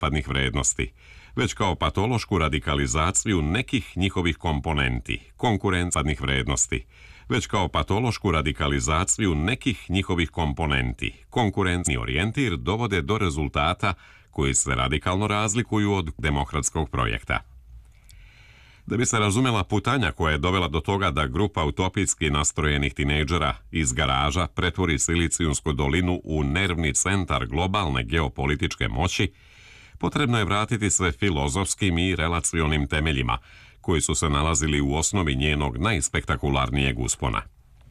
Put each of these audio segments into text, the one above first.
zapadnih vrednosti, već kao patološku radikalizaciju nekih njihovih komponenti, konkurencijnih vrednosti, već kao patološku radikalizaciju nekih njihovih komponenti, konkurencijni orijentir dovode do rezultata koji se radikalno razlikuju od demokratskog projekta. Da bi se razumela putanja koja je dovela do toga da grupa utopijski nastrojenih tinejdžera iz garaža pretvori Silicijumsku dolinu u nervni centar globalne geopolitičke moći, potrebno je vratiti se filozofskim i relacionim temeljima, koji su se nalazili u osnovi njenog najspektakularnijeg uspona.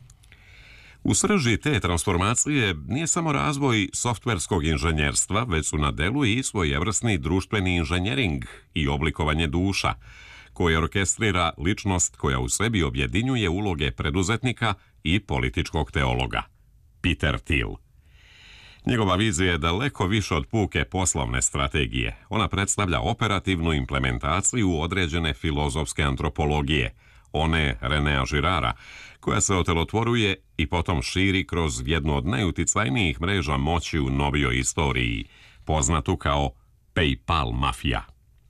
U srži te transformacije nije samo razvoj softverskog inženjerstva, već su na delu i svojevrsni društveni inženjering i oblikovanje duša, koje orkestrira ličnost koja u sebi objedinjuje uloge preduzetnika i političkog teologa. Peter Thiel. Njegova vizija je daleko više od puke poslovne strategije. Ona predstavlja operativnu implementaciju određene filozofske antropologije, one Renea Girarda, koja se otelotvoruje i potom širi kroz jednu od najuticajnijih mreža moći u novijoj istoriji, poznatu kao PayPal mafija.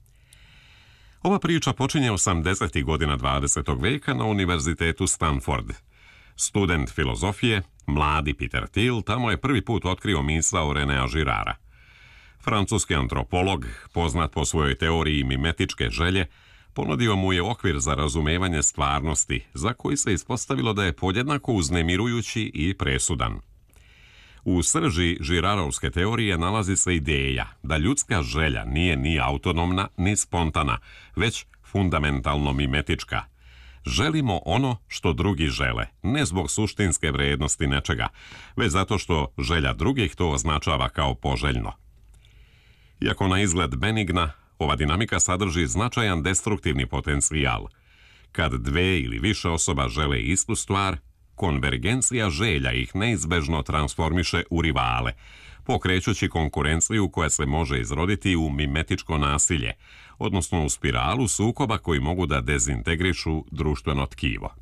Ova priča počinje 80. godina 20. veka na Univerzitetu Stanford. Student filozofije, mladi Peter Thiel, tamo je prvi put otkrio misao Renea Girarda. Francuski antropolog, poznat po svojoj teoriji mimetičke želje, ponudio mu je okvir za razumevanje stvarnosti, za koji se ispostavilo da je podjednako uznemirujući i presudan. U srži Girardovske teorije nalazi se ideja da ljudska želja nije ni autonomna, ni spontana, već fundamentalno mimetička. Želimo ono što drugi žele, ne zbog suštinske vrednosti nečega, već zato što želja drugih to označava kao poželjno. Iako na izgled benigna, ova dinamika sadrži značajan destruktivni potencijal. Kad dve ili više osoba žele istu stvar, konvergencija želja ih neizbežno transformiše u rivale, pokrećući konkurenciju koja se može izroditi u mimetičko nasilje, odnosno u spiralu sukoba koji mogu da dezintegrišu društveno tkivo.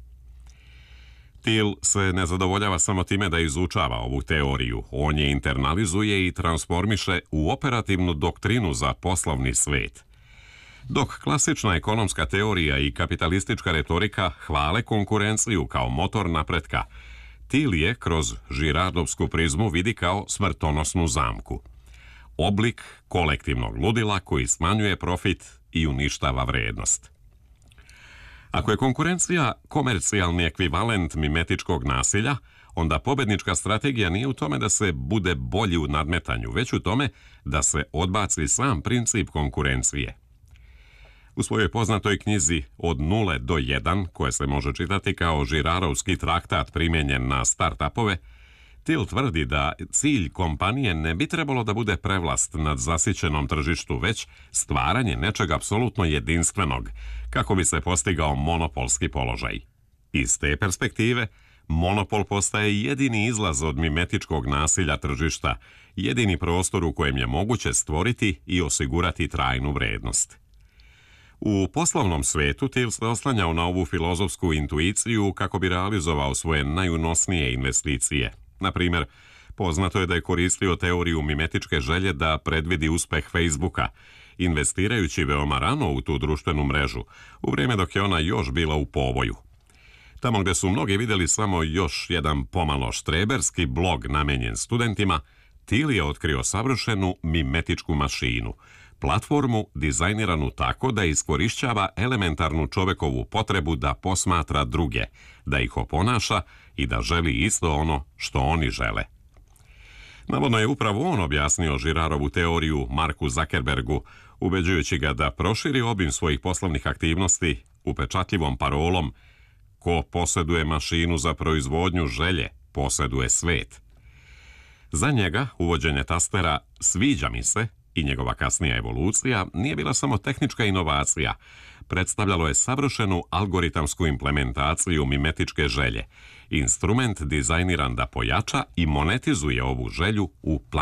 Thiel se ne zadovoljava samo time da izučava ovu teoriju, on je internalizuje i transformiše u operativnu doktrinu za poslovni svet. Dok klasična ekonomska teorija i kapitalistička retorika hvale konkurenciju kao motor napretka, Thiel je kroz Girardovsku prizmu vidi kao smrtonosnu zamku. Oblik kolektivnog ludila koji smanjuje profit i uništava vrednost. Ako je konkurencija komercijalni ekvivalent mimetičkog nasilja, onda pobednička strategija nije u tome da se bude bolji u nadmetanju, već u tome da se odbaci sam princip konkurencije. U svojoj poznatoj knjizi Od 0 do 1, koje se može čitati kao Girardovski traktat primijenjen na start-upove, Thiel tvrdi da cilj kompanije ne bi trebalo da bude prevlast nad zasićenom tržištu, već stvaranje nečeg apsolutno jedinstvenog, kako bi se postigao monopolski položaj. Iz te perspektive, monopol postaje jedini izlaz od mimetičkog nasilja tržišta, jedini prostor u kojem je moguće stvoriti i osigurati trajnu vrednost. U poslovnom svetu Thiel se oslanjao na ovu filozofsku intuiciju kako bi realizovao svoje najunosnije investicije. Na primjer, poznato je da je koristio teoriju mimetičke želje da predvidi uspeh Facebooka, investirajući veoma rano u tu društvenu mrežu, u vrijeme dok je ona još bila u povoju. Tamo gde su mnogi vidjeli samo još jedan pomalo štreberski blog namenjen studentima, Thiel je otkrio savršenu mimetičku mašinu, platformu dizajniranu tako da iskorišćava elementarnu čovekovu potrebu da posmatra druge, da ih oponaša i da želi isto ono što oni žele. Navodno je upravo on objasnio Girardovu teoriju Marku Zuckerbergu, ubeđujući ga da proširi obim svojih poslovnih aktivnosti upečatljivom parolom: ko posjeduje mašinu za proizvodnju želje, posjeduje svet. Za njega uvođenje tastera "sviđa mi se" i njegova kasnija evolucija nije bila samo tehnička inovacija, predstavljalo je savršenu algoritamsku implementaciju mimetičke želje, instrument dizajniran da pojača i monetizuje ovu želju u